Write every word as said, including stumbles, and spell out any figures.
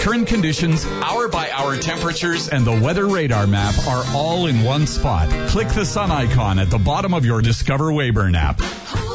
Current conditions, hour-by-hour temperatures, and the weather radar map are all in one spot. Click the sun icon at the bottom of your Discover Weyburn app.